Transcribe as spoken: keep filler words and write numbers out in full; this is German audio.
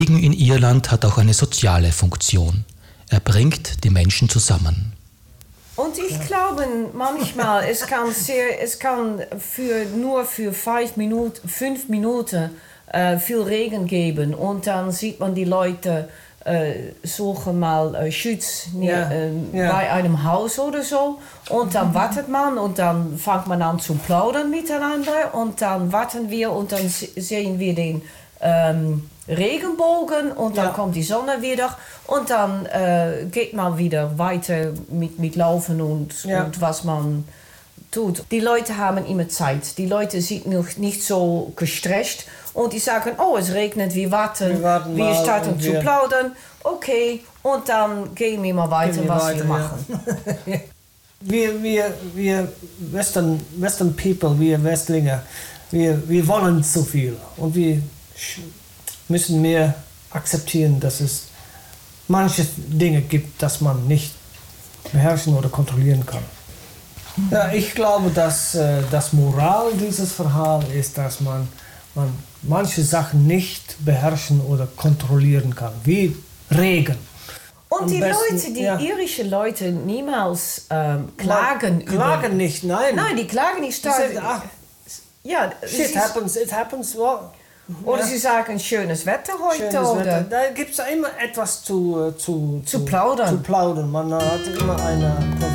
In Irland hat auch eine soziale Funktion. Er bringt die Menschen zusammen. Und ich glaube manchmal, es kann, sehr, es kann für, nur für fünf Minuten, fünf Minuten äh, viel Regen geben. Und dann sieht man die Leute äh, suchen mal äh, Schutz ja. äh, ja. bei einem Haus oder so. Und dann wartet man und dann fängt man an zu plaudern miteinander. Und dann warten wir und dann sehen wir den ähm, Regenbogen und dann ja. kommt die Sonne wieder und dann äh, geht man wieder weiter mit, mit Laufen und, ja. und was man tut. Die Leute haben immer Zeit. Die Leute sind noch nicht so gestresst und die sagen, oh, es regnet, wir warten, wir, warten wir starten zu wir plaudern, okay, und dann gehen wir mal weiter, wir was weiter, wir machen. Ja. wir, wir, wir Western, Western People, wir Westlinger, wir, wir wollen zu viel und wir müssen mehr akzeptieren, dass es manche Dinge gibt, dass man nicht beherrschen oder kontrollieren kann. Ja, ich glaube, dass äh, das Moral dieses Verhaltens ist, dass man, man manche Sachen nicht beherrschen oder kontrollieren kann, wie Regen. Und Am die besten, Leute, die ja. irische Leute niemals ähm, klagen. Nein, klagen über, nicht, nein. Nein, die klagen nicht. Die sagen, ach, ja, shit happens, it happens. Well, oder ja. sie sagen, schönes Wetter heute. Schönes oder Wetter. Da gibt es immer etwas zu, zu, zu, zu plaudern. Zu plaudern. Man hat immer eine